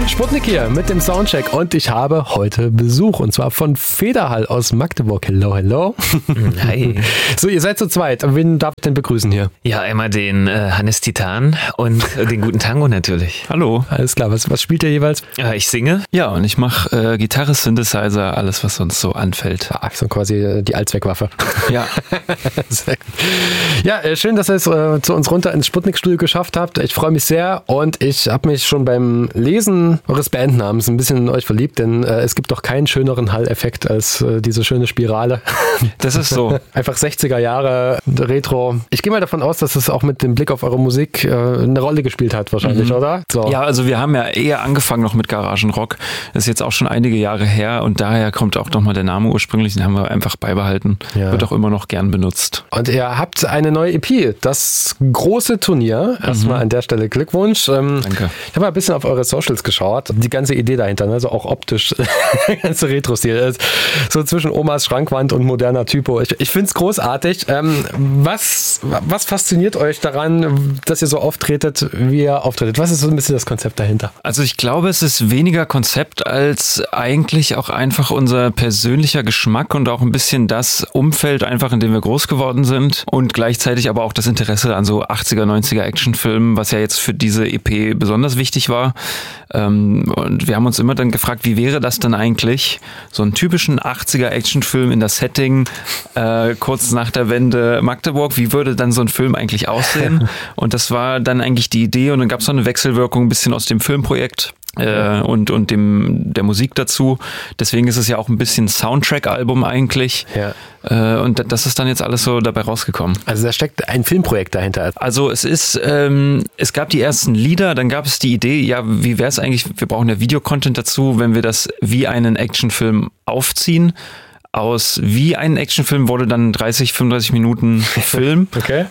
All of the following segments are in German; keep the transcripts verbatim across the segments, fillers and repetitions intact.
Sputnik hier mit dem Soundcheck und ich habe heute Besuch und zwar von Federhall aus Magdeburg. Hello, hello. Hi. So, ihr seid zu zweit. Wen darf ich denn begrüßen hier? Ja, einmal den äh, Hannes Titan und äh, den guten Tango natürlich. Hallo. Alles klar, was, was spielt ihr jeweils? Äh, ich singe. Ja, und ich mache äh, Gitarre, Synthesizer, alles, was uns so anfällt. Ah, so quasi äh, die Allzweckwaffe. Ja. Ja, äh, schön, dass ihr es äh, zu uns runter ins Sputnik-Studio geschafft habt. Ich freue mich sehr und ich habe mich schon beim Lesen eures Bandnamens ein bisschen in euch verliebt, denn äh, es gibt doch keinen schöneren Hall-Effekt als äh, diese schöne Spirale. Das ist so. Einfach sechziger Jahre Retro. Ich gehe mal davon aus, dass es auch mit dem Blick auf eure Musik äh, eine Rolle gespielt hat wahrscheinlich, mhm. oder? So. Ja, also wir haben ja eher angefangen noch mit Garagenrock. Das ist jetzt auch schon einige Jahre her und daher kommt auch nochmal der Name ursprünglich. Den haben wir einfach beibehalten. Ja. Wird auch immer noch gern benutzt. Und ihr habt eine neue E P, das große Turnier. Erstmal mhm. an der Stelle Glückwunsch. Ähm, Danke. Ich habe mal ein bisschen auf eure Socials geschaut. Die ganze Idee dahinter, also auch optisch, der ganze Retro-Stil. So zwischen Omas Schrankwand und moderner Typo. Ich, ich finde es großartig. Ähm, was, was fasziniert euch daran, dass ihr so auftretet, wie ihr auftretet? Was ist so ein bisschen das Konzept dahinter? Also ich glaube, es ist weniger Konzept als eigentlich auch einfach unser persönlicher Geschmack und auch ein bisschen das Umfeld einfach, in dem wir groß geworden sind und gleichzeitig aber auch das Interesse an so achtziger, neunziger Actionfilmen, was ja jetzt für diese E P besonders wichtig war. Und wir haben uns immer dann gefragt, wie wäre das denn eigentlich, so einen typischen achtziger Actionfilm in das Setting, äh, kurz nach der Wende Magdeburg, wie würde dann so ein Film eigentlich aussehen? Und das war dann eigentlich die Idee und dann gab es so eine Wechselwirkung ein bisschen aus dem Filmprojekt. Äh, und, und dem, der Musik dazu. Deswegen ist es ja auch ein bisschen Soundtrack-Album eigentlich. Ja. Äh, und das ist dann jetzt alles so dabei rausgekommen. Also da steckt ein Filmprojekt dahinter. Also es ist, ähm, es gab die ersten Lieder, dann gab es die Idee, ja, wie wäre es eigentlich, wir brauchen ja Videocontent dazu, wenn wir das wie einen Actionfilm aufziehen. Aus wie ein Actionfilm wurde dann dreißig, fünfunddreißig Minuten Film, okay.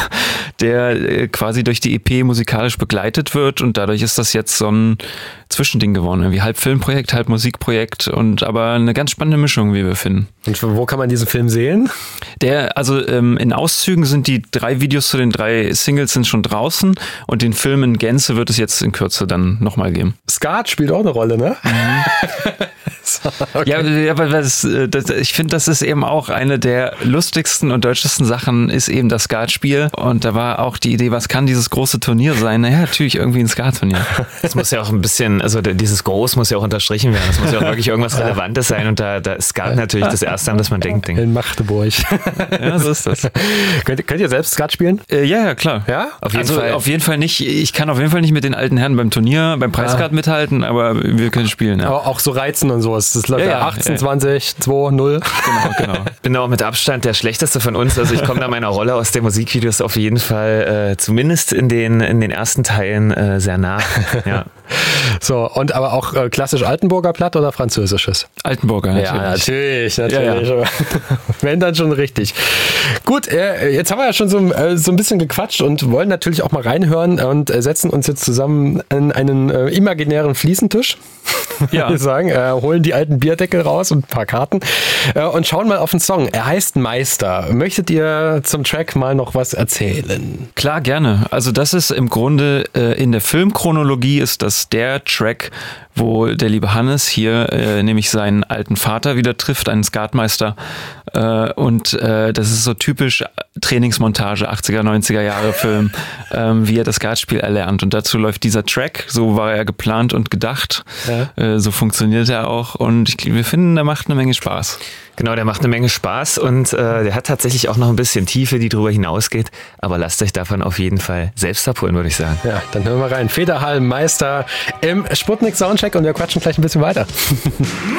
der quasi durch die E P musikalisch begleitet wird und dadurch ist das jetzt so ein Zwischending geworden, irgendwie halb Filmprojekt, halb Musikprojekt und aber eine ganz spannende Mischung, wie wir finden. Und wo kann man diesen Film sehen? Der, also ähm, in Auszügen sind die drei Videos zu den drei Singles sind schon draußen und den Film in Gänze wird es jetzt in Kürze dann nochmal geben. Skat spielt auch eine Rolle, ne? Mhm. So, okay. Ja, aber das, das, ich finde, das ist eben auch eine der lustigsten und deutschesten Sachen, ist eben das Skatspiel. Und da war auch die Idee, was kann dieses große Turnier sein? Naja, natürlich irgendwie ein Skatturnier. Das muss ja auch ein bisschen, also dieses Groß muss ja auch unterstrichen werden. Das muss ja auch wirklich irgendwas Relevantes sein. Und da, da ist Skat natürlich das Erste, an das man denkt. In Magdeburg. Ja, so ist das. könnt, könnt ihr selbst Skat spielen? Äh, ja, ja, klar. Ja? Auf jeden, also, Fall. auf jeden Fall nicht. Ich kann auf jeden Fall nicht mit den alten Herren beim Turnier, beim Preisgrad ah. mithalten, aber wir können spielen. Ja. Aber auch so reizen und so. Das läuft ja, ja, achtzehn, ja. zwanzig, zwei, null. Genau, genau. Bin auch mit Abstand der Schlechteste von uns. Also ich komme da meiner Rolle aus den Musikvideos auf jeden Fall äh, zumindest in den, in den ersten Teilen äh, sehr nah. Ja. So, und aber auch äh, klassisch Altenburger Platt oder französisches? Altenburger, natürlich. Ja, natürlich, natürlich. Ja, ja. Wenn dann schon richtig. Gut, äh, jetzt haben wir ja schon so, äh, so ein bisschen gequatscht und wollen natürlich auch mal reinhören und äh, setzen uns jetzt zusammen an einen äh, imaginären Fliesentisch. Ja. Ich sagen, äh, holen die alten Bierdeckel raus und ein paar Karten äh, und schauen mal auf den Song. Er heißt Meister. Möchtet ihr zum Track mal noch was erzählen? Klar, gerne. Also das ist im Grunde äh, in der Filmchronologie ist das der Track, wo der liebe Hannes hier äh, nämlich seinen alten Vater wieder trifft, einen Skatmeister. Äh, und äh, das ist so typisch Trainingsmontage, achtziger, neunziger Jahre Film, ähm, wie er das Skatspiel erlernt. Und dazu läuft dieser Track, so war er geplant und gedacht. Ja. Äh, so funktioniert er auch. Und ich, wir finden, der macht eine Menge Spaß. Genau, der macht eine Menge Spaß und äh, der hat tatsächlich auch noch ein bisschen Tiefe, die drüber hinausgeht. Aber lasst euch davon auf jeden Fall selbst abholen, würde ich sagen. Ja, dann hören wir rein. Federhall Meister im Sputnik Soundcheck und wir quatschen gleich ein bisschen weiter.